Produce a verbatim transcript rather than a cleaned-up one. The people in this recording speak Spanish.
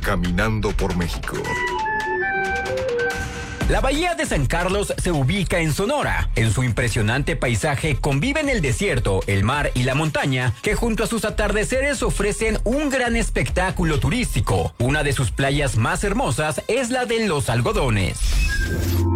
Caminando por México. La bahía de San Carlos se ubica en Sonora. En su impresionante paisaje conviven el desierto, el mar y la montaña, que junto a sus atardeceres ofrecen un gran espectáculo turístico. Una de sus playas más hermosas es la de Los Algodones.